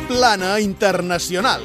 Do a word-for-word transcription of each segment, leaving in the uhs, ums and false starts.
plana internacional.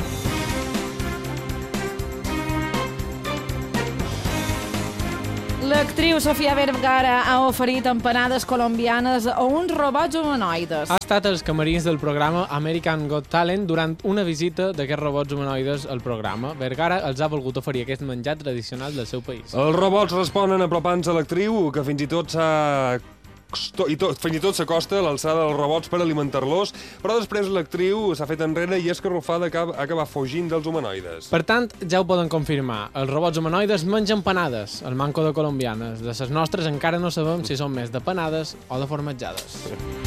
L'actriu Sofía Vergara ha oferit empanades colombianes a uns robots humanoides. Ha estat als camerins del programa American Got Talent durant una visita d'aquests robots humanoides al programa. Vergara els ha volgut oferir aquest menjar tradicional del seu país. Els robots responen apropant-se a l'actriu, que fins i tot s'ha... I tot, fins i tot s'acosta a l'alçada dels robots per alimentar-los, però després l'actriu s'ha fet enrere i escarrufada ha acabat fugint dels humanoides. Per tant, ja ho poden confirmar, els robots humanoides mengen panades, el manco de colombianes. De les nostres encara no sabem si són més de panades o de formatjades.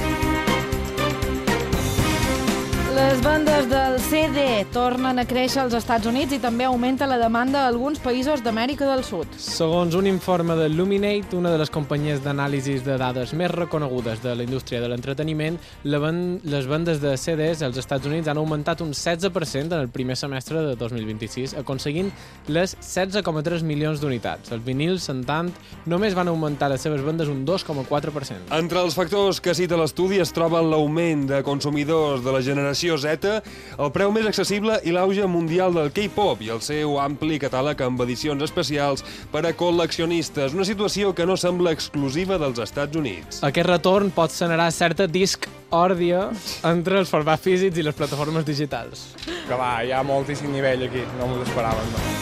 Les vendes del C D tornen a créixer als Estats Units i també augmenta la demanda a alguns països d'Amèrica del Sud. Segons un informe de Luminate, una de les companyies d'anàlisis de dades més reconegudes de la indústria de l'entreteniment, la ven les vendes de C Ds als Estats Units han augmentat un setze per cent en el primer semestre de dos mil vint-i-sis, aconseguint les setze coma tres milions d'unitats. Els vinils, en tant, només van augmentar les seves vendes un dos coma quatre per cent. Entre els factors que cita l'estudi es troben l'augment de consumidors de la generació Z, el preu més accessible i l'auge mundial del K-pop i el seu ampli catàleg amb edicions especials per a col·leccionistes, una situació que no sembla exclusiva dels Estats Units. Aquest retorn pot generar certa discòrdia entre els formats físics i les plataformes digitals. Que va, hi ha moltíssim nivell aquí, no m'ho esperàvem, no.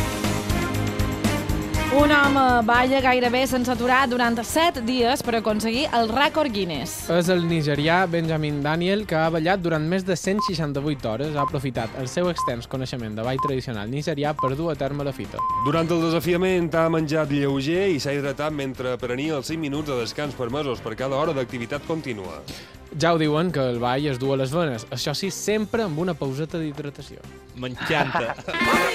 Un home balla gairebé sense aturar durant set dies per aconseguir el rècord Guinness. És el nigerià Benjamin Daniel, que ha ballat durant més de cent seixanta-vuit hores. Ha aprofitat el seu extens coneixement de ball tradicional nigerià per dur a terme la fita. Durant el desafiament ha menjat lleuger i s'ha hidratat mentre prenia els cinc minuts de descans permesos per cada hora d'activitat contínua. Ja ho diuen, que el ball es du a les venes. Això sí, sempre amb una pauseta d'hidratació. M'encanta.